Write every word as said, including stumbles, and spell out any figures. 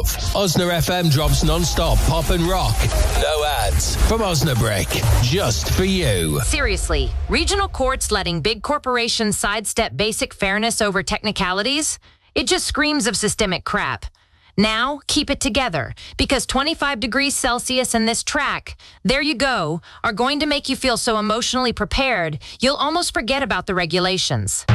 of. Osna F M drops non-stop pop and rock. No ads. From Osnabrick. Just for you. Seriously, regional courts letting big corporations sidestep basic fairness over technicalities? It just screams of systemic crap. Now, keep it together, because twenty-five degrees Celsius and this track, there you go, are going to make you feel so emotionally prepared, you'll almost forget about the regulations.